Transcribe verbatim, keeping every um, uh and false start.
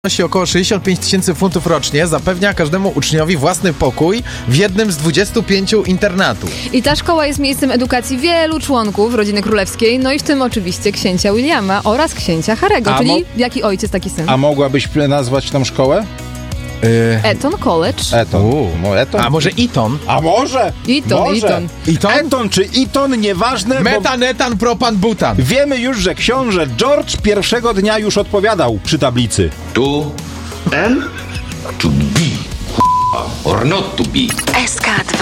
Wynosi około sześćdziesiąt pięć tysięcy funtów rocznie, zapewnia każdemu uczniowi własny pokój w jednym z dwudziestu pięciu internatów. I ta szkoła jest miejscem edukacji wielu członków rodziny królewskiej, no i w tym oczywiście księcia Williama oraz księcia Harry'ego, A czyli mo- jaki ojciec, taki syn. A mogłabyś nazwać tą szkołę? Yy, Eton College. Eton. U. No Eton. a może Eton? A może? Eton, może. Eton. Eton? Eton czy Eton, nieważne, bo Metan, etan, propan, butan. wiemy już, że książę George pierwszego dnia już odpowiadał przy tablicy. To and to be or not to be. S K dwa.